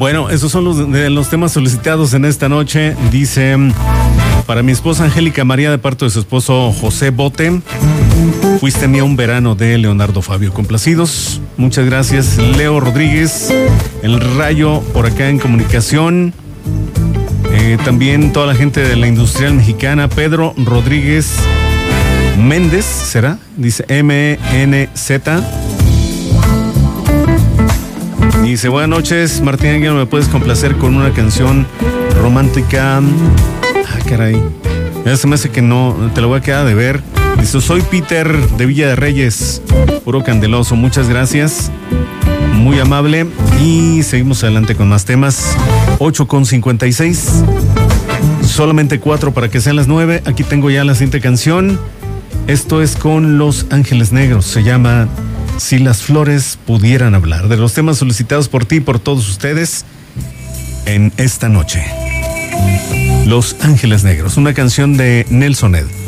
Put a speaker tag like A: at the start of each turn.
A: Bueno, esos son los temas solicitados en esta noche. Dice, para mi esposa Angélica María, de parte de su esposo José Bote, fuiste mía un verano, de Leonardo Fabio. Complacidos, muchas gracias. Leo Rodríguez, El Rayo, por acá en comunicación. También toda la gente de la Industrial Mexicana. Pedro Rodríguez Méndez, ¿será? Dice MNZ. Dice, buenas noches, Martín Anguiano, ¿me puedes complacer con una canción romántica? Caray, ya se me hace que no, te lo voy a quedar de ver. Dice, soy Peter de Villa de Reyes, puro candeloso, muchas gracias, muy amable. Y seguimos adelante con más temas. 8:56, solamente 4 para que sean las 9. Aquí tengo ya la siguiente canción. Esto es con Los Ángeles Negros, se llama Si las flores pudieran hablar, de los temas solicitados por ti y por todos ustedes en esta noche. Los Ángeles Negros, una canción de Nelson Ed.